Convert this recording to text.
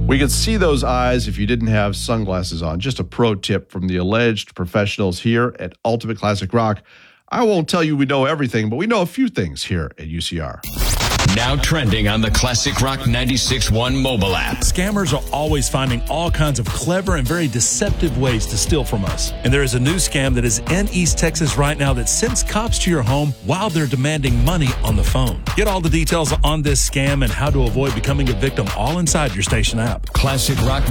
We could see those eyes if you didn't have sunglasses on. Just a pro tip from the alleged professionals here at Ultimate Classic Rock. I won't tell you we know everything, but we know a few things here at UCR. Now trending on the Classic Rock 96.1 mobile app. Scammers are always finding all kinds of clever and very deceptive ways to steal from us. And there is a new scam that is in East Texas right now that sends cops to your home while they're demanding money on the phone. Get all the details on this scam and how to avoid becoming a victim all inside your station app. Classic Rock